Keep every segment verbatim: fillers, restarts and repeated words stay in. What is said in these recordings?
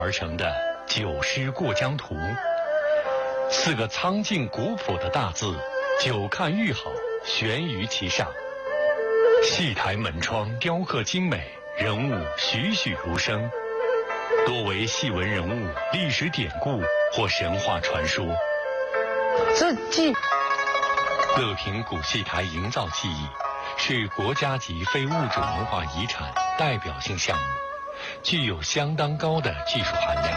而成的《九诗过江图》，四个苍劲古朴的大字，久看愈好，悬于其上。戏台门窗雕刻精美，人物栩栩如生，多为戏文人物、历史典故或神话传说。 这记乐平古戏台营造技艺是国家级非物质文化遗产代表性项目，具有相当高的技术含量。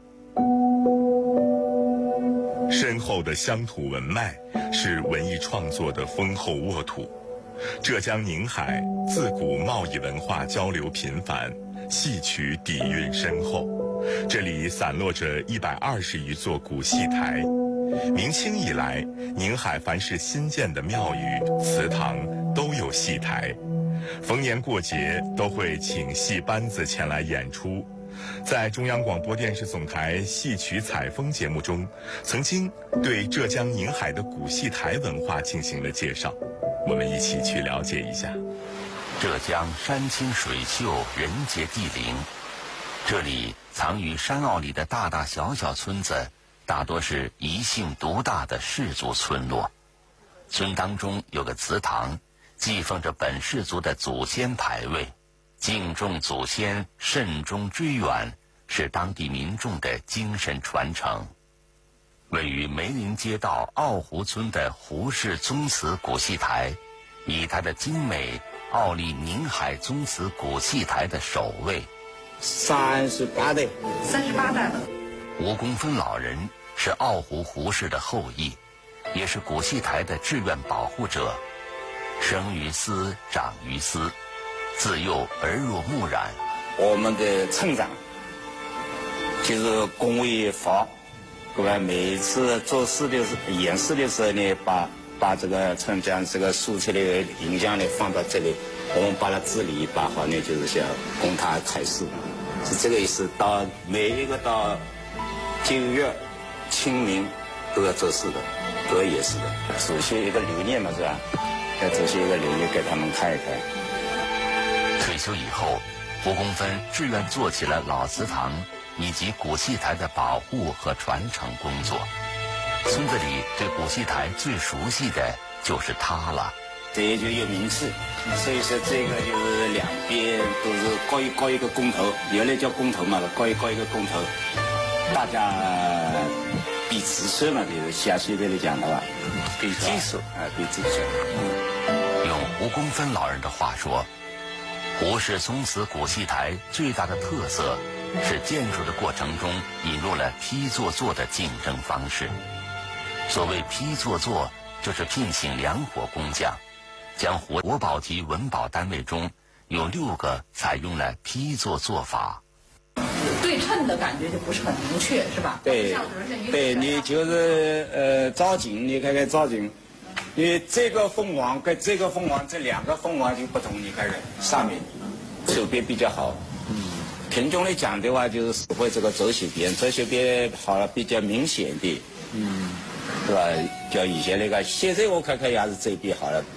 深厚的乡土文脉是文艺创作的丰厚沃土。浙江宁海自古贸易文化交流频繁，戏曲底蕴深厚。这里散落着一百二十余座古戏台。明清以来，宁海凡是新建的庙宇、祠堂都有戏台，逢年过节都会请戏班子前来演出。在中央广播电视总台戏曲采风节目中，曾经对浙江宁海的古戏台文化进行了介绍，我们一起去了解一下。 浙江山清水秀，人杰地灵，这里藏于山坳里的大大小小村子，大多是一姓独大的氏族村落。村当中有个祠堂，祭奉着本氏族的祖先牌位，敬重祖先，慎终追远，是当地民众的精神传承。位于梅林街道奥湖村的胡氏宗祠古戏台，以它的精美傲立宁海宗祠古戏台的首位。 三十八代， 三十八代了。 吴公芬老人是奥湖胡氏的后裔，也是古戏台的志愿保护者。生于斯，长于斯，自幼耳濡目染。 我们的村长就是龚卫华，对吧？每次做事的时候、演示的时候呢，把把这个村将这个素材的影像呢放到这里，我们把它治理把好呢，就是想供他开示，是这个意思。到每一个到九月、清明都要做事的，都要演示的，首先一个留念嘛，是吧？要首先一个留念给他们看一看。 退休以后，胡公芬志愿做起了老祠堂以及古戏台的保护和传承工作。村子里对古戏台最熟悉的就是他了， 这也就有名气，所以说这个就是两边都是高一高一个工头，原来叫工头嘛，高一高一个工头，大家比子孙嘛，就是下现在来讲的话，比技术啊，比技术。 用胡公芬老人的话说，胡氏宗祠古戏台最大的特色是建筑的过程中引入了批作作的竞争方式。所谓批作作，就是聘请两伙工匠，将活国保级文保单位中有六个采用了批作做法。 对称的感觉就不是很明确，是吧？ 对，对你就是呃造景，你看看造景，你这个凤凰跟这个凤凰，这两个凤凰就不同，你看看上面手边比较好。嗯，平中来讲的话，就是会这个左手边，左手边好了比较明显一点。嗯。是吧？叫以前那个，现在我看看也是这边好了。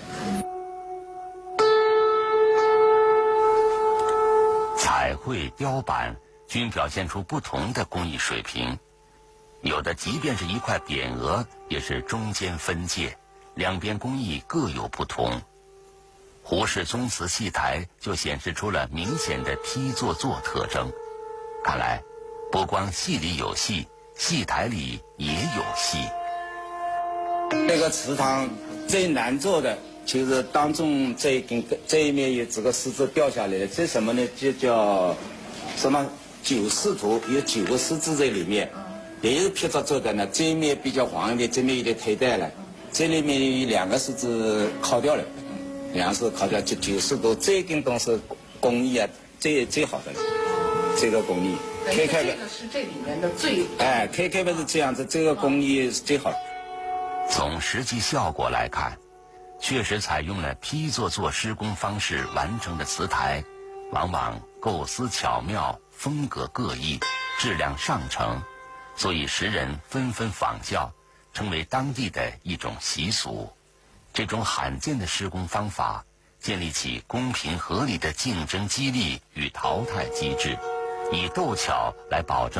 彩绘、雕版均表现出不同的工艺水平，有的即便是一块匾额，也是中间分界，两边工艺各有不同。胡氏宗祠戏台就显示出了明显的批作作特征。看来，不光戏里有戏，戏台里也有戏。 这个祠堂最难做的就是当中这一根这一面有这个石子掉下来的，这什么呢？就叫什么九狮图，有九个狮子在里面，也有批作做的呢。这一面比较黄一点，这面有点退带了，这里面有两个狮子烤掉了，两个狮子烤掉，就九狮图。这根东西工艺啊，最最好的了，这个工艺。K K 这个是这里面的最哎 ，K K 是这样子，这个工艺是最好的。 从实际效果来看，确实采用了批作作施工方式完成的祠台，往往构思巧妙，风格各异，质量上乘，所以时人纷纷仿效，成为当地的一种习俗。这种罕见的施工方法，建立起公平合理的竞争激励与淘汰机制， 以斗巧来保证